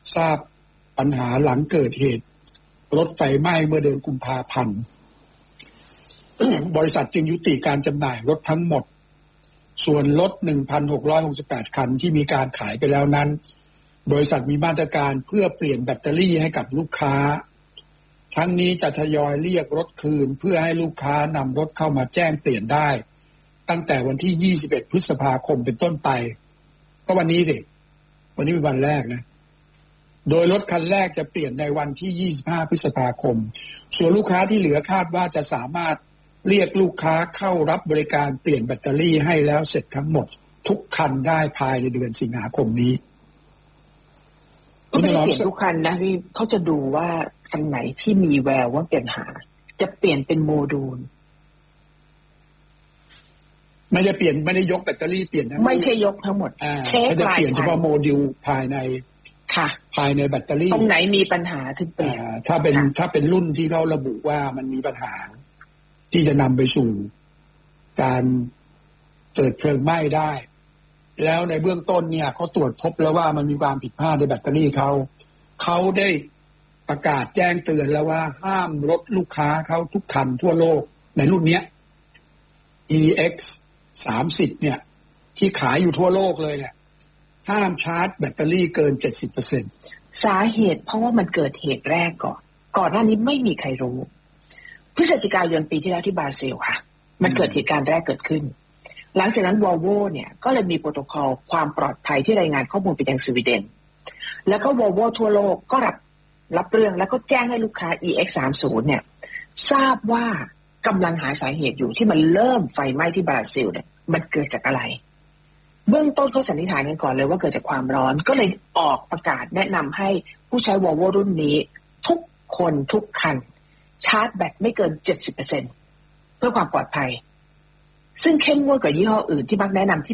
ทราบปัญหาหลังเกิดเหตุรถไฟไหม้เมื่อเดือนกุมภาพันธ์ บริษัทจึงยุติการจำหน่ายรถทั้งหมดส่วนรถ 1,668 คันที่มีการขายไปแล้วนั้นบริษัทมีมาตรการเพื่อเปลี่ยนแบตเตอรี่ให้กับลูกค้าทั้งนี้จะทยอยเรียกรถคืนเพื่อให้ลูกค้านำรถเข้ามาแจ้งเปลี่ยนได้ตั้งแต่วันที่ 21 พฤษภาคมเป็นต้นไปก็วันนี้สิวันนี้เป็นวันแรกนะโดยรถคันแรกจะเปลี่ยนในวันที่ 25 พฤษภาคมส่วนลูกค้าที่เหลือคาดว่าจะสามารถเรียกลูกค้าเข้ารับบริการเปลี่ยนแบตเตอรี่ให้แล้วเสร็จทั้งหมดทุกคันได้ภายในเดือนสิงหาคมนี้ก็ไม่ได้เปลี่ยนทุกคันนะพี่เขาจะดูว่าคันไหนที่มีแววว่าเปลี่ยนหาจะเปลี่ยนเป็นโมดูลไม่ได้เปลี่ยนไม่ได้ยกแบตเตอรี่เปลี่ยนทั้งหมดไม่ใช่ยกทั้งหมดเช็ครายเปลี่ยนเฉพาะโมดูลภายในค่ะภายในแบตเตอรี่ตรงไหนมีปัญหาถึงเปลี่ยนถ้าเป็นรุ่นที่เขาระบุว่ามันมีปัญหาที่จะนำไปสู่การเกิดเพลิงไหม้ได้แล้วในเบื้องต้นเนี่ยเขาตรวจพบแล้วว่ามันมีความผิดพลาดในแบตเตอรี่เขาได้ประกาศแจ้งเตือนแล้วว่าห้ามรถลูกค้าเขาทุกคันทั่วโลกในรุ่นเนี้ย EX 30เนี่ยที่ขายอยู่ทั่วโลกเลยเนี่ยห้ามชาร์จแบตเตอรี่เกิน 70% สาเหตุเพราะว่ามันเกิดเหตุแรกก่อนหน้านี้ไม่มีใครรู้พฤศจิกายนปีที่แล้วที่บราซิลค่ะมันเกิดเหตุการณ์แรกเกิดขึ้นหลังจากนั้น Volvo เนี่ยก็เลยมีโปรโตคอลความปลอดภัยที่รายงานข้อมูลไปยังสวีเดนแล้วก็ Volvo ทั่วโลกก็รับเรื่องแล้วก็แจ้งให้ลูกค้า EX30 เนี่ยทราบว่ากำลังหาสาเหตุอยู่ที่มันเริ่มไฟไหม้ที่บราซิลเนี่ยมันเกิดจากอะไรเบื้องต้นเขาสันนิษฐานกันก่อนเลยว่าเกิดจากความร้อนก็เลยออกประกาศแนะนำให้ผู้ใช้ Volvo รุ่นนี้ทุกคนทุกคันชาร์จแบตไม่เกิน 70% เพื่อความปลอดภัยซึ่งเข้มงวดกว่ายี่ห้ออื่นที่มักแนะนำที่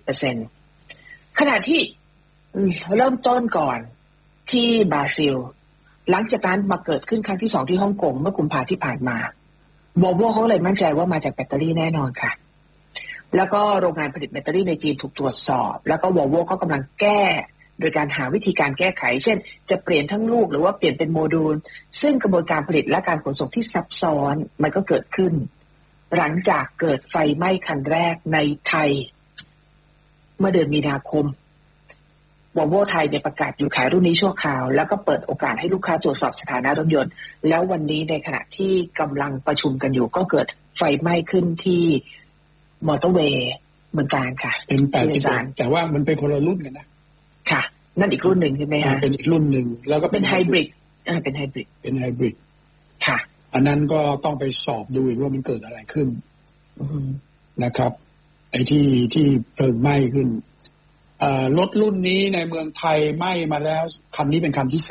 80% ขณะที่เริ่มต้นก่อนที่บราซิลหลังจากนั้นมาเกิดขึ้นครั้งที่2ที่ฮ่องกงเมื่อกุมภาพันธ์ที่ผ่านมา Volvo เขาเลยมั่นใจว่ามาจากแบตเตอรี่แน่นอนค่ะแล้วก็โรงงานผลิตแบตเตอรี่ในจีนถูกตรวจสอบแล้วก็ Volvo ก็กำลังแก้โดยการหาวิธีการแก้ไขเช่นจะเปลี่ยนทั้งลูกหรือว่าเปลี่ยนเป็นโมดูลซึ่งกระบวนการผลิตและการขนส่งที่ซับซ้อนมันก็เกิดขึ้นหลังจากเกิดไฟไหม้คันแรกในไทยเมื่อเดือนมีนาคม Volvo ไทยได้ประกาศหยุดขายรุ่นนี้ชั่วคราวแล้วก็เปิดโอกาสให้ลูกค้าตรวจสอบสถานะรถยนต์แล้ววันนี้ในขณะที่กำลังประชุมกันอยู่ก็เกิดไฟไหม้ขึ้นที่มอเตอร์เวย์เมืองการค่ะเป็น81แต่ว่ามันเป็นคนละรุ่นกันนะค่ะนั่นอีกรุ่นหนึ่งใช่ไหมคะเป็นอีกรุ่นหนึ่งแล้วก็เป็นไฮบริดเป็นไฮบริดค่ะอันนั้นก็ต้องไปสอบดูอีกว่ามันเกิดอะไรขึ้นนะครับไอ้ที่เพลิงไหม้ขึ้นรถรุ่นนี้ในเมืองไทยไหม้มาแล้วคันนี้เป็นคันที่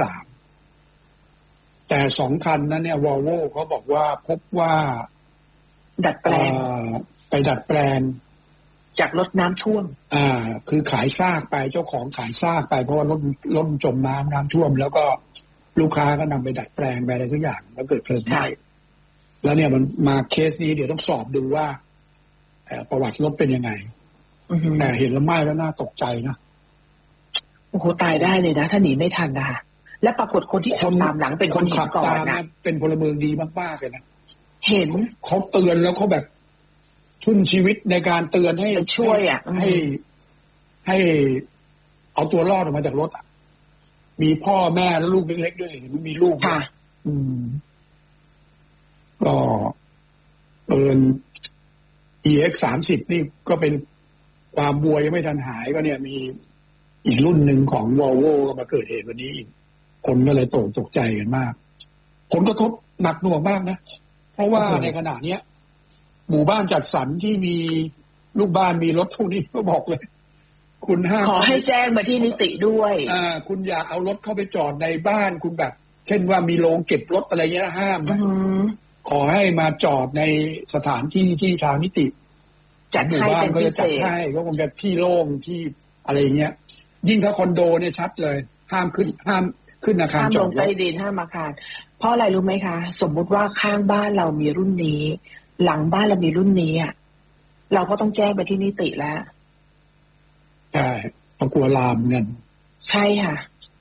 3แต่2คันนั้นเนี่ย Volvo เขาบอกว่าพบว่าดัดแปลงไปดัดแปลงจากรถน้ำท่วมคือขายซากไปเจ้าของขายซากไปเพราะว่ารถจมน้ำท่วมแล้วก็ลูกค้าก็นำไปดัดแปลงไปอะไรสักอย่างแล้วเกิดเพลิงไหม้แล้วเนี่ยมันมาเคสนี้เดี๋ยวต้องสอบดูว่าประวัติรถเป็นยังไงแต่เห็นแล้วไหม้แล้วน่าตกใจนะโอ้โหตายได้เลยนะถ้าหนีไม่ทันนะคะและปรากฏคนที่ขับตามหลังเป็นคนขับก่อนนะเป็นพลเมืองดีมากๆเลยนะเห็นเขาเตือนแล้วเขาแบบทุ่มชีวิตในการเตือนให้ช่วยให้เอาตัวรอดออกมาจากรถมีพ่อแม่แล้วลูกเล็กๆด้วยมีลูกค่ะก็EX30 นี่ก็เป็นความบัวยังไม่ทันหายก็เนี่ยมีอีกรุ่นหนึ่งของ Volvo ก็มาเกิดเหตุวันนี้อีกคนก็เลยตกใจกันมากผลกระทบหนักหน่วงมากนะเพราะว่าในขณะเนี้ยหมู่บ้านจัดสรรที่มีลูกบ้านมีรถพวกนี้ก็บอกเลยคุณห้ามขอให้แจ้งมาที่นิติด้วยคุณอย่าเอารถเข้าไปจอดในบ้านคุณแบบเช่นว่ามีโรงเก็บรถอะไรเงี้ยห้ามขอให้มาจอดในสถานที่ที่ทางนิติจัดหมู่บ้านก็จะจัดให้ก็คงจะที่โล่งที่อะไรเงี้ยยิ่งถ้าคอนโดเนี่ยชัดเลยห้ามขึ้นอาคารจอดรถห้ามลงใต้ดินห้ามอาคารเพราะอะไรรู้ไหมคะสมมุติว่าข้างบ้านเรามีรุ่นนี้หลังบ้านเรามีรุ่นนี้เราก็ต้องแจ้งไปที่นิติแล้วใช่ต้องกลัวลามเงินใช่ค่ะ